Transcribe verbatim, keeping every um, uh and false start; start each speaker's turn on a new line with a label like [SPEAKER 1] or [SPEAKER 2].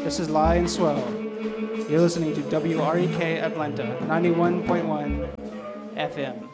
[SPEAKER 1] This is Lie and Swell. You're listening to W R E K Atlanta, ninety-one point one F M.